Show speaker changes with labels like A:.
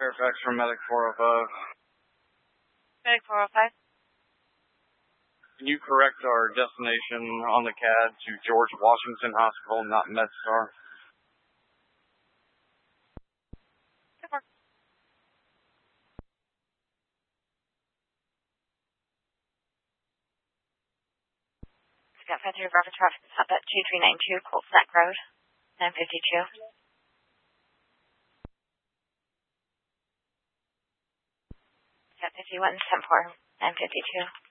A: Fairfax from Medic 405.
B: Medic 405.
A: Can you correct our destination on the CAD to George Washington Hospital, not MedStar?
B: Got 53 Bravo traffic stop at 2392 Colts Neck Road, 952. Got 51 Tempor, 952.